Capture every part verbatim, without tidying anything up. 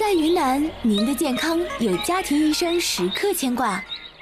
在云南，您的健康有家庭医生时刻牵挂。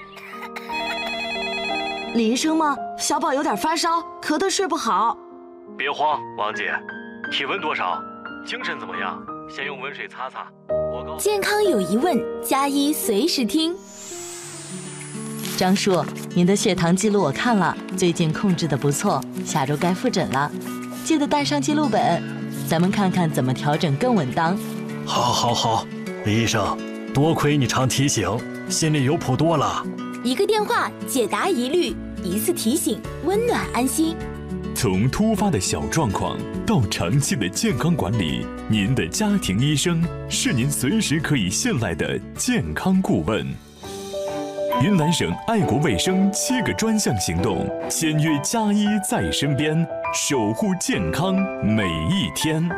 李医生吗？小宝有点发烧，咳得睡不好。 别慌，王姐，体温多少？精神怎么样？先用温水擦擦。我告诉健康有疑问，加医随时听。 张叔，您的血糖记录我看了，最近控制的不错，下周该复诊了，记得带上记录本，咱们看看怎么调整更稳当。 好，好，好，李医生，多亏你常提醒，心里有谱多了。 一个电话解答疑虑，一次提醒，温暖安心。 从突发的小状况到长期的健康管理，您的家庭医生是您随时可以信赖的健康顾问。云南省爱国卫生七个专项行动，签约加医在身边，守护健康每一天。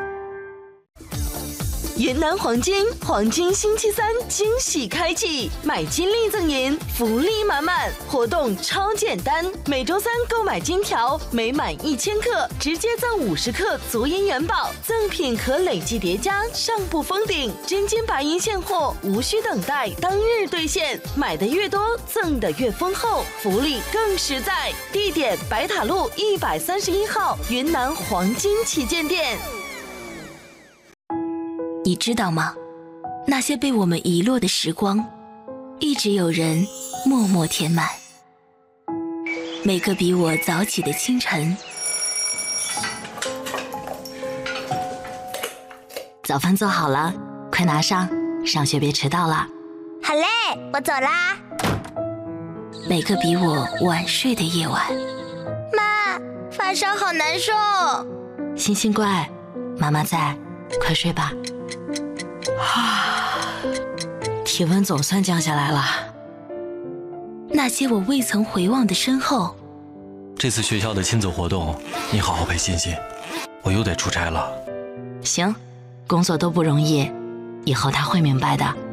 云南黄金黄金星期三惊喜开启，买金立赠银，福利满满，活动超简单，每周三购买金条，每满一千克直接赠五十克足银元宝，赠品可累计叠加，上不封顶，真金白银现货，无需等待，当日兑现，买的越多，赠的越丰厚，福利更实在。地点：白塔路一百三十一号云南黄金旗舰店。 你知道吗？那些被我们遗落的时光，一直有人默默填满。每个比我早起的清晨， 早饭做好了，快拿上，上学别迟到了。 好嘞，我走啦。 每个比我晚睡的夜晚。 妈，发烧好难受。 星星乖，妈妈在，快睡吧。啊，体温总算降下来了。 那些我未曾回望的身后。 这次学校的亲子活动，你好好陪欣欣，我又得出差了。 行，工作都不容易，以后他会明白的。